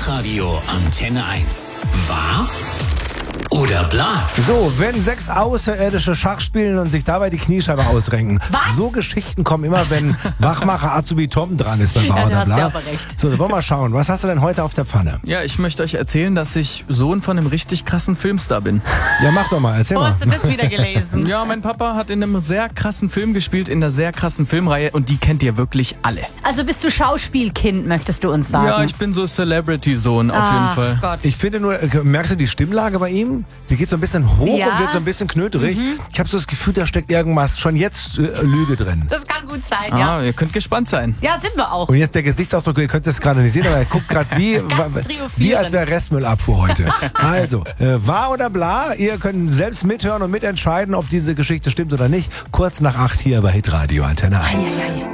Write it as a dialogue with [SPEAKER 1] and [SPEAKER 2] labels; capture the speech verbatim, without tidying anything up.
[SPEAKER 1] Hitradio Antenne eins. Wahr oder bla?
[SPEAKER 2] So, wenn sechs Außerirdische Schach spielen und sich dabei die Kniescheibe ausrenken.
[SPEAKER 3] Was?
[SPEAKER 2] So Geschichten kommen immer, wenn Wachmacher Azubi Tom dran ist bei Wahr
[SPEAKER 3] Ja, du
[SPEAKER 2] oder
[SPEAKER 3] hast
[SPEAKER 2] bla.
[SPEAKER 3] ja aber recht.
[SPEAKER 2] So, dann wollen wir mal schauen. Was hast du denn heute auf der Pfanne?
[SPEAKER 4] Ja, ich möchte euch erzählen, dass ich Sohn von einem richtig krassen Filmstar bin.
[SPEAKER 2] Ja, mach doch mal, erzähl
[SPEAKER 3] Wo
[SPEAKER 2] mal.
[SPEAKER 3] hast du das wieder gelesen?
[SPEAKER 4] Ja, mein Papa hat in einem sehr krassen Film gespielt, in einer sehr krassen Filmreihe und die kennt ihr wirklich alle.
[SPEAKER 3] Also bist du Schauspielkind, möchtest du uns sagen?
[SPEAKER 4] Ja, ich bin so Celebrity-Sohn auf
[SPEAKER 3] Ach
[SPEAKER 4] jeden Fall.
[SPEAKER 3] Gott.
[SPEAKER 2] Ich finde nur, äh, merkst du die Stimmlage bei ihm? Sie geht so ein bisschen hoch
[SPEAKER 3] Ja.
[SPEAKER 2] und wird so ein bisschen knöterig. Ich habe so das Gefühl, da steckt irgendwas schon jetzt äh, Lüge drin.
[SPEAKER 3] Das kann gut sein, ja.
[SPEAKER 4] Ah, ihr könnt gespannt sein.
[SPEAKER 3] Ja, sind wir auch.
[SPEAKER 2] Und jetzt der Gesichtsausdruck, ihr könnt das gerade nicht sehen, aber er guckt gerade wie,
[SPEAKER 3] Ganz
[SPEAKER 2] wa-
[SPEAKER 3] triumphierend.
[SPEAKER 2] wie als wäre Restmüllabfuhr heute. Also, äh, wahr oder bla, ihr könnt selbst mithören und mitentscheiden, ob diese Geschichte stimmt oder nicht. Kurz nach acht hier bei Hitradio Antenne eins.
[SPEAKER 3] Eieiei.